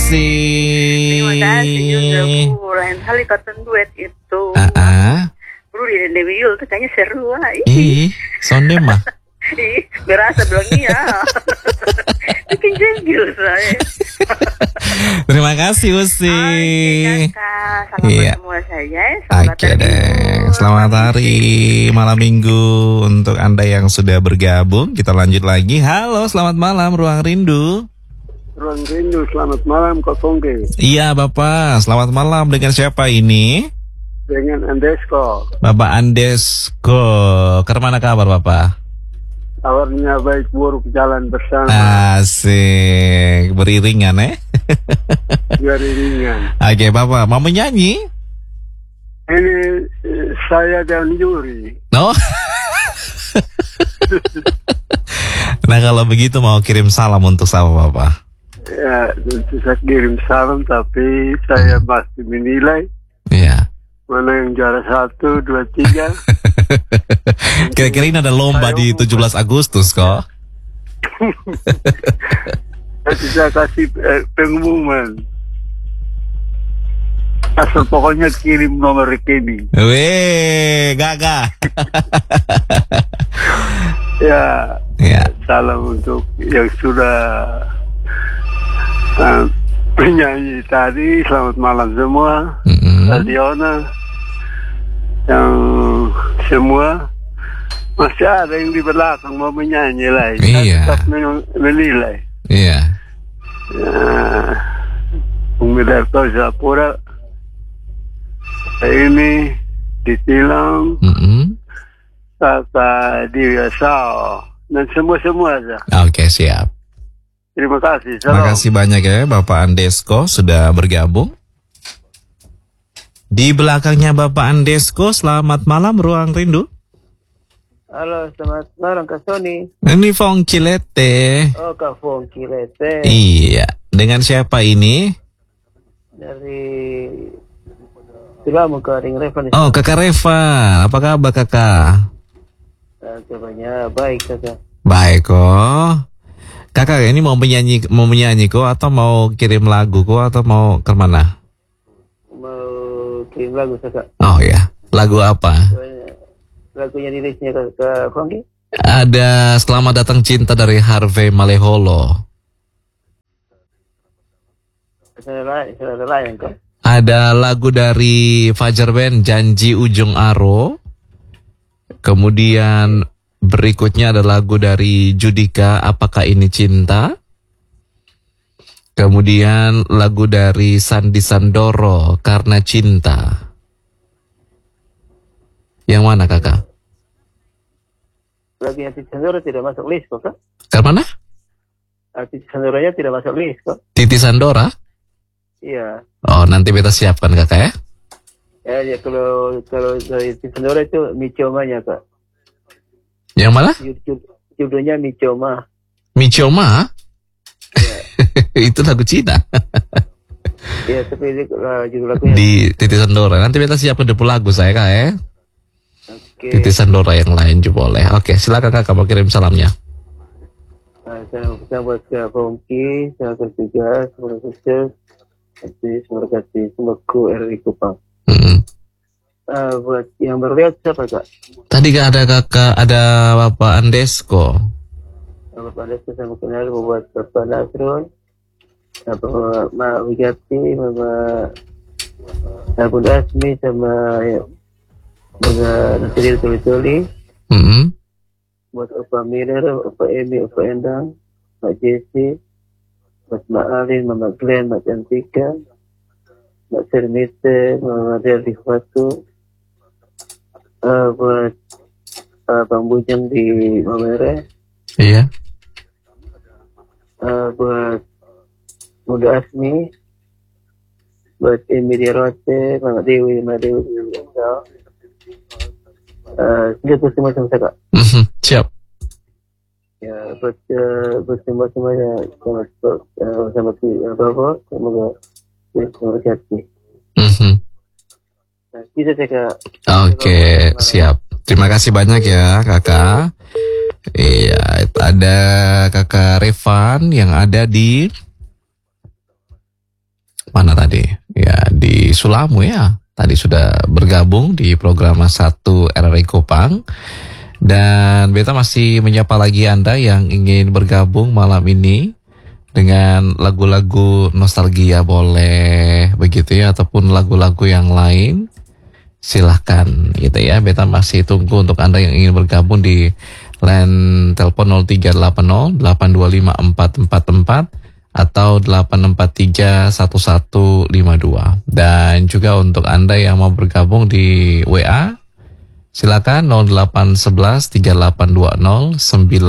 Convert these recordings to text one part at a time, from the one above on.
kasih. Terima kasih juga Bu. Lain kali kata duet itu. Bro di Dewi Yul tuh kayaknya seru lah. Ih, sonde mah. Ih, berasa bilang iya. Bikin jenggil saya. Terima kasih Usi. Kakak, salam semua saja. Oke deh, selamat hari malam minggu untuk Anda yang sudah bergabung. Kita lanjut lagi. Halo, selamat malam Ruang Rindu. Ruang Rindu, selamat malam Kak Fongke. Iya Bapak, selamat malam. Dengan siapa ini? Dengan Andesko. Bapak Andesko, kemana kabar Bapak? Kabarnya baik buruk, jalan bersama. Asik, beriringan Beriringan. Oke Bapak, mau menyanyi? Ini saya dan Yuri. No. Nah kalau begitu mau kirim salam untuk sama Bapak. Ya, tentu saya kirim salam, tapi saya pasti menilai. Iya. Mana yang juara 1, 2, 3. Kira-kira ini ada lomba di 17 Agustus kok. Saya kasih pengumuman. Asal pokoknya kirim nomor rekening. Weh, gagah. Ya. Salam untuk yang sudah penyanyi tadi. Selamat malam semua. Radiona. Yang semua masih ada yang di belakang mau menyanyi lagi. Iya. Tetap menilai. Iya. Bung Midarto Zapura ini ditilang, Kakak Divya Sao dan semua aja. Oke, siap. Terima kasih. Terima kasih banyak ya Bapak Andesko sudah bergabung. Di belakangnya Bapak Andesko, selamat malam Ruang Rindu. Halo, selamat malam Kak Sony. Ini Fong Cilete. Oh, Kak Fong Cilete. Iya, dengan siapa ini? Dari Sulamu Kak Reva. Oh, Kakak Reva. Apa kabar Kakak? Kabarnya baik Kakak. Baik kok. Kakak ini mau menyanyi kok atau mau kirim lagu kok atau mau kemana? Kirim lagu Kakak. Oh ya, lagu apa? Lagunya rilisnya Kak Fongki? Ada Selamat Datang Cinta dari Harvey Maleholo. Ada lain kok. Ada lagu dari Fajar Band Janji Ujung Aro. Kemudian berikutnya ada lagu dari Judika Apakah Ini Cinta. Kemudian lagu dari Sandi Sandoro Karena Cinta. Yang mana Kakak? Lagu yang Titi Sandoro tidak masuk list kok Kak. Ke mana? Titi Sandoronya tidak masuk list kok. Titi Sandora? Iya. Oh, nanti beta siapkan Kakak ya. Ya kalau dari Titi Sandoro itu Michomanya Kak. Yang mana? Judulnya Michoma. Michoma? Ya. Itu lagu Cina. Iya, tapi judul lagunya di Titi Sandora. Nanti beta siapkan depo lagu saya Kak ya. Oke. Titi Sandora yang lain juga boleh. Oke, silakan Kakak mau kirim salamnya. Saya buat Kak Fongki, saya juga semoga sukses. Terima kasih, semoga RI Kupang. Buat yang baru lihat siapa Kak? Tadi Kak ada Kakak, ada Bapak Andesko. Bapak Andesko saya mau kenal buat Bapak Nasrul, Bapak Mak Wigati, Bapak Bunda Asmi sama Bunda Nasir Tuli-Tuli. Buat Opa Miller, Opa Emi, Opa Endang, Mak Jesse, Mas Mak Alin, Mama Glenn, Mak Cantika, Mak Sermite, Mama Del Rifatu, buat Bang Bujang di Mamere. Iya. Buat Bunda Asmi, buat Emilia Rote, Mama Dewi, Segitu semua Kak. Siap. Ya, buat semua-semuanya sama Bapak, semoga terima kasih. Bisa Kak. Oke, siap. Terima kasih banyak ya Kakak. Iya, ada Kakak Revan yang ada di mana tadi? Ya, di Sulamu ya. Tadi sudah bergabung di program 1 RRI Kupang. Dan beta masih menyapa lagi Anda yang ingin bergabung malam ini dengan lagu-lagu nostalgia boleh begitu ya, ataupun lagu-lagu yang lain. Silahkan gitu ya. Beta masih tunggu untuk Anda yang ingin bergabung di line telepon 0380 825 444 atau 8431152. Dan juga untuk Anda yang mau bergabung di WA, silakan 0811 3820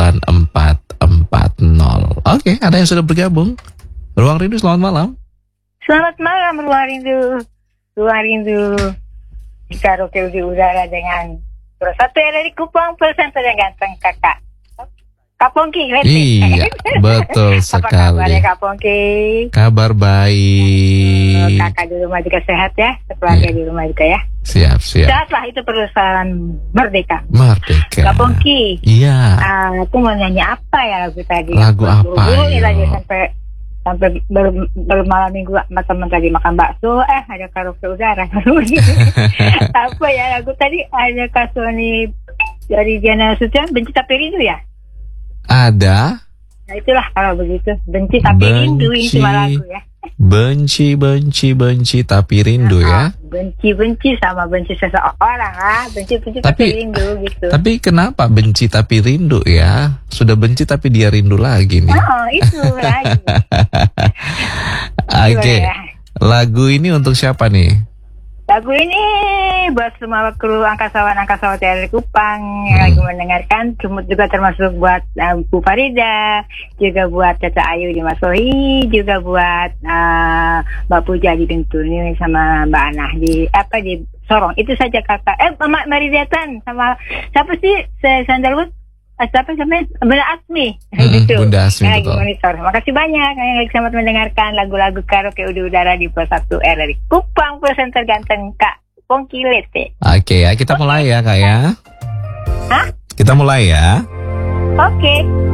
9440. Oke, ada yang sudah bergabung. Ruang Rindu, selamat malam. Selamat malam Ruang Rindu. Ruang Rindu di karaoke di udara dengan satu dari Kupang presenter yang ganteng kakak. Kak Pongki, iya, betul sekali. Apa kabarnya Kak Pongki? Kabar baik. Kakak di rumah juga sehat ya, keluarga di rumah juga ya. Siap. Sehatlah, itu perusahaan merdeka. Kak Pongki. Iya. Aku mau nyanyi apa ya lagu tadi? Lagu apa? Ini lagi sampai bermalam minggu sama teman tadi makan bakso, ada karaoke udara. Apa ya lagu tadi? Ada Kasoni dari Diana Sution, Benci Tapi Rindu ya? Ada. Nah itulah kalau begitu, benci tapi rindu, ini cuma lagu ya. Benci tapi rindu ya. Benci sama benci seseorang benci tapi rindu gitu. Tapi kenapa benci tapi rindu ya? Sudah benci tapi dia rindu lagi nih. Oh itu lagi. Oke. Lagu ini untuk siapa nih? Lagu ini buat semua kru angkasawan RRI Kupang yang lagi mendengarkan, juga termasuk buat Bu Farida, juga buat Caca Ayu di Masohi, juga buat Mbak Puja di Bintuni sama Mbak Anah di Sorong. Itu saja kakak. Mama Maridiatan sama siapa sih Sandalwood? Siapa sampai Bunda Asmi gitu. Bunda Asmi yang lagi monitor. Makasih banyak yang lagi selamat mendengarkan lagu-lagu karaoke udara di Pro 1 RRI Kupang, presenter ganteng Kak Pongki Lete. Oke ya, kita mulai ya Kak ya. Hah? Kita mulai ya. Oke.